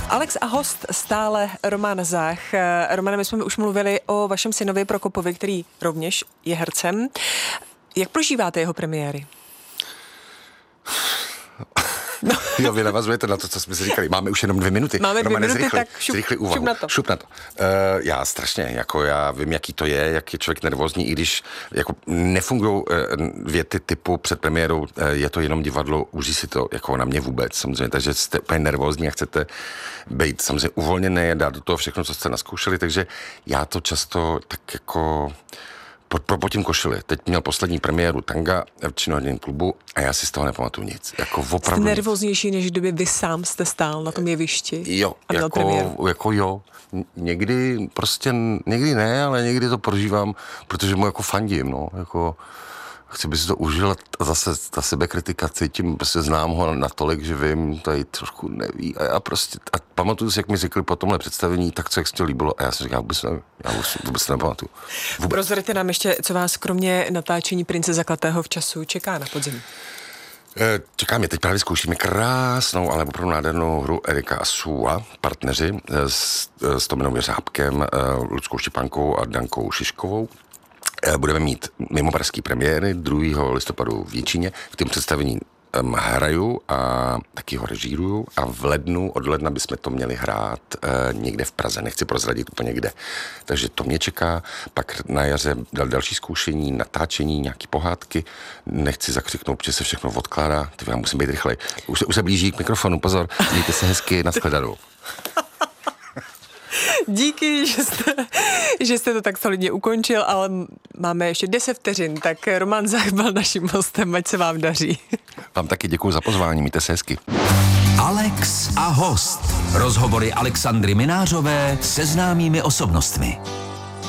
Alex a host stále Roman Zach. Romane, my jsme už mluvili o vašem synovi Prokopovi, který rovněž je hercem. Jak prožíváte jeho premiéry? No. Jo, vy navazujete na to, co jsme si říkali. Máme už jenom 2 minuty. Máme 2 minuty, tak rychlý úvahu. Šup na to. Já strašně, jako já vím, jaký to je, jak je člověk nervózní, i když jako nefungují věty typu před premiérou, je to jenom divadlo, užij si to, jako na mě vůbec, samozřejmě, takže jste úplně nervózní a chcete být samozřejmě uvolněný a dát do toho všechno, co jste naskoušeli, takže já to často tak jako propotím košili. Teď měl poslední premiéru Tanga v Činoherním klubu a já si z toho nepamatuju nic. Jako opravdu. Jste nervóznější, než kdyby vy sám jste stál na tom jevišti? Jo, jako jo. Někdy prostě, někdy ne, ale někdy to prožívám, protože mu jako fandím, no, jako chci by si to užil a zase ta sebekritika cítím, prostě znám ho natolik, že vím, tady trošku neví a já prostě, a pamatuju si, jak mi řekli po tomhle představení, tak co jak se to líbilo a já jsem říkal, já vůbec nepamatuju. Prozraďte nám ještě, co vás kromě natáčení Prince zakletého v času čeká na podzim. Čeká mě, teď právě zkoušíme krásnou, ale opravdu nádhernou hru Erika a Sua, partneři s Tominou Věřábkem, Ludskou Štěpánkou a Dankou Šiškovou. Budeme mít mimo pražský premiéry 2. listopadu v Jičíně. V tom představení hraju a taky ho režíruju a od ledna bychom to měli hrát někde v Praze, nechci prozradit úplně kde. Takže to mě čeká, pak na jaře další zkoušení, natáčení, nějaký pohádky, nechci zakřiknout, protože se všechno odkládá, já musím být rychlej. Už se blíží k mikrofonu, pozor, mějte se hezky, nashledanou. Díky, že jste to tak solidně ukončil, ale máme ještě 10 vteřin, tak Roman Zach byl naším hostem, ať se vám daří. Vám taky děkuji za pozvání, mějte se hezky. Alex a host. Rozhovory Alexandry Minářové se známými osobnostmi.